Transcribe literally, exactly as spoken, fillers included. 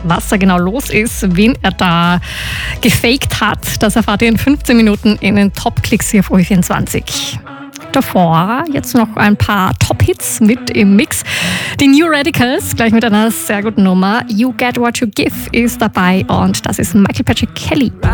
Was da genau los ist, wen er da gefaked hat, das erfahrt ihr in fünfzehn Minuten in den Top-Klicks hier auf O E vierundzwanzig. Davor jetzt noch ein paar Top-Hits mit im Mix. Die New Radicals, gleich mit einer sehr guten Nummer. You Get What You Give ist dabei und das ist Michael Patrick Kelly.